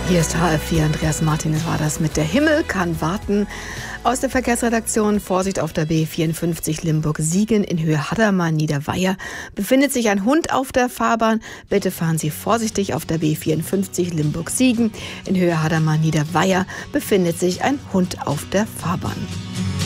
Hier ist HR4, Andreas Martin, war das mit Der Himmel kann warten. Aus der Verkehrsredaktion: Vorsicht auf der B54 Limburg-Siegen in Höhe Hadamar-Niederweier befindet sich ein Hund auf der Fahrbahn. Bitte fahren Sie vorsichtig auf der B54 Limburg-Siegen in Höhe Hadamar-Niederweier befindet sich ein Hund auf der Fahrbahn.